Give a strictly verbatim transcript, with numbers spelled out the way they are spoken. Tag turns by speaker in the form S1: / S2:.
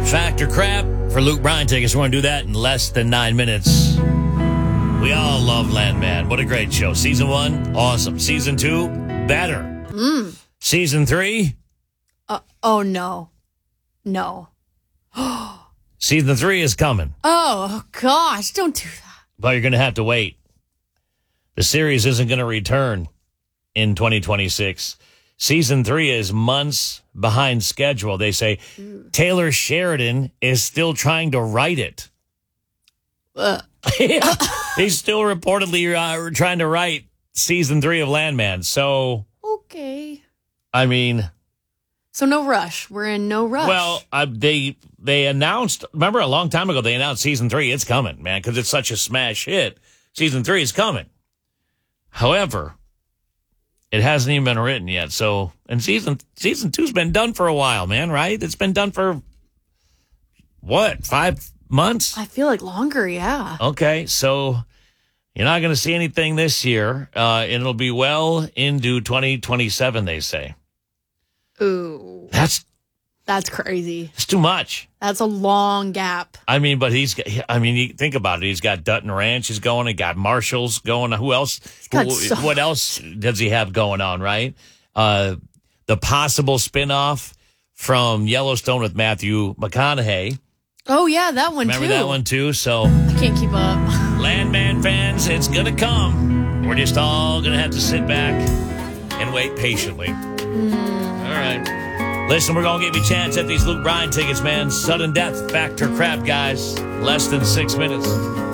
S1: Fact or crap for Luke Bryan tickets. We're going to do that in less than nine minutes. We all love Landman. What a great show. Season one, awesome. Season two, better.
S2: Mm.
S1: Season three.
S2: Uh, oh, no. No.
S1: Season three is coming.
S2: Oh, gosh. Don't do that.
S1: But you're going to have to wait. The series isn't going to return in twenty twenty-six. Season three is months behind schedule. They say mm. Taylor Sheridan is still trying to write it.
S2: Uh.
S1: Yeah. He's still reportedly uh, trying to write season three of Landman. So,
S2: okay.
S1: I mean,
S2: so no rush. We're in no rush.
S1: Well, uh, they they announced. Remember, a long time ago, they announced season three. It's coming, man, because it's such a smash hit. Season three is coming. However, it hasn't even been written yet. So, and season season two's been done for a while, man. Right? It's been done for what, five months?
S2: I feel like longer. Yeah.
S1: Okay, so you're not going to see anything this year, uh, and it'll be well into twenty twenty-seven. They say.
S2: Ooh,
S1: that's
S2: that's crazy.
S1: It's too much.
S2: That's a long gap.
S1: I mean, but he's. I mean, you think about it. He's got Dutton Ranch is going. He got Marshalls going. Who else? Who,
S2: so
S1: what else does he have going on? Right. Uh, the possible spinoff from Yellowstone with Matthew McConaughey.
S2: Oh yeah, that one.
S1: Remember
S2: too.
S1: that one too. So
S2: I can't keep up.
S1: Landman fans, it's gonna come. We're just all gonna have to sit back and wait patiently.
S2: Mm.
S1: All right. Listen, we're going to give you a chance at these Luke Bryan tickets, man. Sudden death, fact or crap, guys. Less than six minutes.